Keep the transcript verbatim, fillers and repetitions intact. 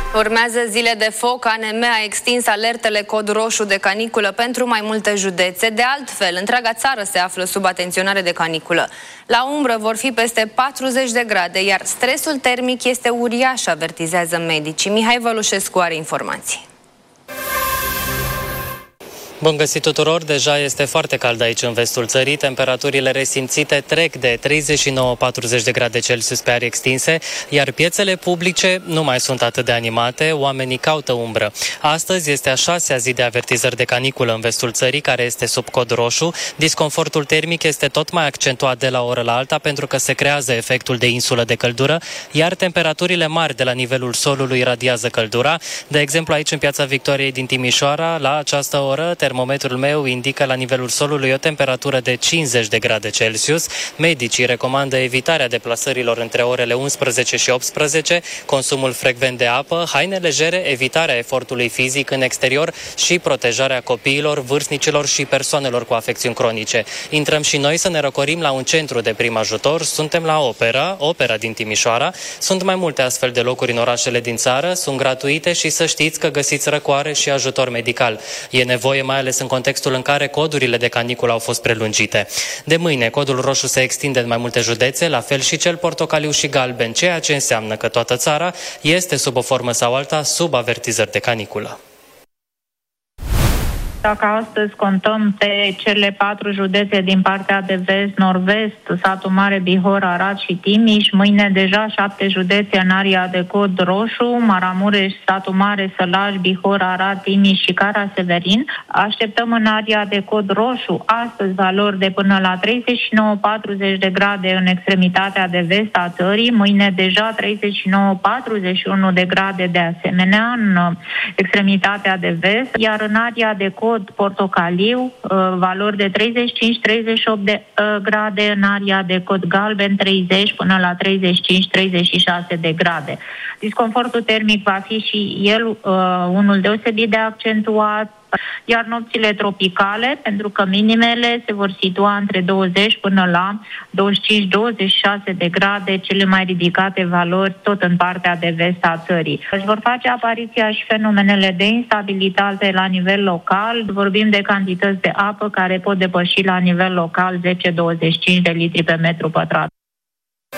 Urmează zile de foc. A N M a extins alertele cod roșu de caniculă pentru mai multe județe. De altfel, întreaga țară se află sub atenționare de caniculă. La umbră vor fi peste patruzeci de grade, iar stresul termic este uriaș, avertizează medicii. Mihai Vălușescu are informații. Bun găsit tuturor! Deja este foarte cald aici în vestul țării. Temperaturile resimțite trec de treizeci și nouă - patruzeci de grade Celsius pe arii extinse, iar piețele publice nu mai sunt atât de animate, oamenii caută umbră. Astăzi este a șasea zi de avertizări de caniculă în vestul țării, care este sub cod roșu. Disconfortul termic este tot mai accentuat de la o oră la alta pentru că se creează efectul de insulă de căldură, iar temperaturile mari de la nivelul solului radiază căldura. De exemplu, aici în Piața Victoriei din Timișoara, la această oră, termometrul meu indică la nivelul solului o temperatură de cincizeci de grade Celsius. Medicii recomandă evitarea deplasărilor între orele unsprezece și optsprezece, consumul frecvent de apă, haine legere, evitarea efortului fizic în exterior și protejarea copiilor, vârstnicilor și persoanelor cu afecțiuni cronice. Intrăm și noi să ne răcorim la un centru de prim ajutor. Suntem la Opera, Opera din Timișoara. Sunt mai multe astfel de locuri în orașele din țară, sunt gratuite și să știți că găsiți răcoare și ajutor medical. E nevoie mai ales în contextul în care codurile de caniculă au fost prelungite. De mâine, codul roșu se extinde în mai multe județe, la fel și cel portocaliu și galben, ceea ce înseamnă că toată țara este sub o formă sau alta sub avertizări de caniculă. Dacă astăzi contăm pe cele patru județe din partea de vest, nord-vest, Satul Mare, Bihor, Arad și Timiș, mâine deja șapte județe în aria de cod roșu, Maramureș, Satul Mare, Sălaj, Bihor, Arad, Timiș și Cara-Severin. Așteptăm în aria de cod roșu astăzi valori de până la treizeci și nouă - patruzeci de grade în extremitatea de vest a țării, mâine deja treizeci și nouă - patruzeci și unu de grade de asemenea în extremitatea de vest, iar în aria de cod portocaliu, valori de treizeci și cinci - treizeci și opt de grade, în aria de cod galben treizeci până la treizeci și cinci - treizeci și șase de grade. Disconfortul termic va fi și el uh, unul deosebit de accentuat, iar nopțile tropicale, pentru că minimele se vor situa între douăzeci până la douăzeci și cinci - douăzeci și șase de grade, cele mai ridicate valori tot în partea de vest a țării. Își vor face apariția și fenomenele de instabilitate la nivel local. Vorbim de cantități de apă care pot depăși la nivel local zece - douăzeci și cinci de litri pe metru pătrat.